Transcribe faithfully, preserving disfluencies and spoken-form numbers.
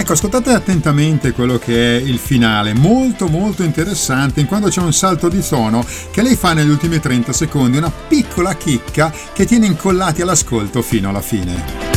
Ecco, ascoltate attentamente quello che è il finale, molto molto interessante, in quanto c'è un salto di tono che lei fa negli ultimi trenta secondi, una piccola chicca che tiene incollati all'ascolto fino alla fine.